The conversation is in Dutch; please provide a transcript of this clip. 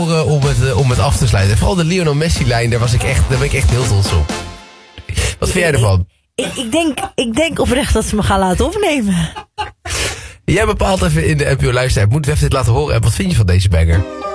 om het af te sluiten. Vooral de Lionel Messi-lijn, daar ben ik echt heel trots op. Wat vind jij ervan? Ik denk oprecht dat ze me gaan laten opnemen. Jij bepaalt even in de NPO Luisterapp. Moeten we even dit laten horen? En wat vind je van deze banger?